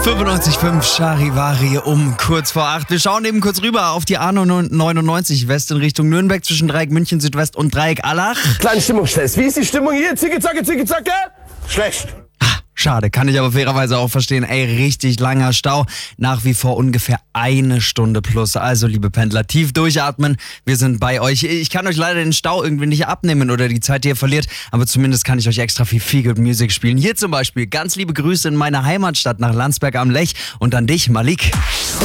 95.5 Charivari um kurz vor 8. Wir schauen eben kurz rüber auf die A99 West in Richtung Nürnberg zwischen Dreieck München Südwest und Dreieck Allach. Kleinen Stimmungstest. Wie ist die Stimmung hier? Zicke, zacke, schlecht. Schade, kann ich aber fairerweise auch verstehen. Ey, richtig langer Stau. Nach wie vor ungefähr 1 Stunde plus. Also, liebe Pendler, tief durchatmen. Wir sind bei euch. Ich kann euch leider den Stau irgendwie nicht abnehmen oder die Zeit, die ihr verliert. Aber zumindest kann ich euch extra viel Feel Good Music spielen. Hier zum Beispiel ganz liebe Grüße in meine Heimatstadt nach Landsberg am Lech. Und an dich, Malik.